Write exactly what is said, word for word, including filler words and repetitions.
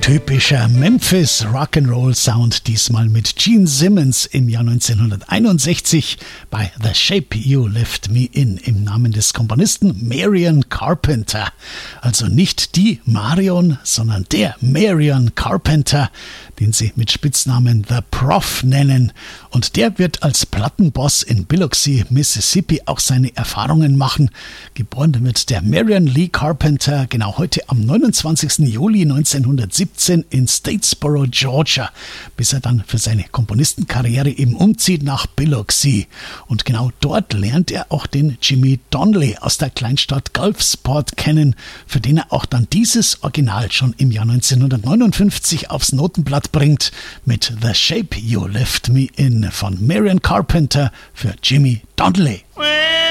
Typischer Memphis Rock'n'Roll Sound, diesmal mit Gene Simmons im Jahr neunzehnhunderteinundsechzig bei The Shape You Left Me In im Namen des Komponisten Marion Carpenter. Also nicht die Marion, sondern der Marion Carpenter, den sie mit Spitznamen The Prof nennen. Und der wird als Plattenboss in Biloxi, Mississippi auch seine Erfahrungen machen. Geboren wird der Marion Lee Carpenter genau heute am neunundzwanzigsten Juli neunzehnhundertsiebzehn in Statesboro, Georgia, bis er dann für seine Komponistenkarriere eben umzieht nach Biloxi. Und genau dort lernt er auch den Jimmy Donnelly aus der Kleinstadt Gulfsport kennen, für den er auch dann dieses Original schon im Jahr neunzehnhundertneunundfünfzig aufs Notenblatt bringt mit The Shape You Left Me In von Marion Carpenter für Jimmy Donnelly.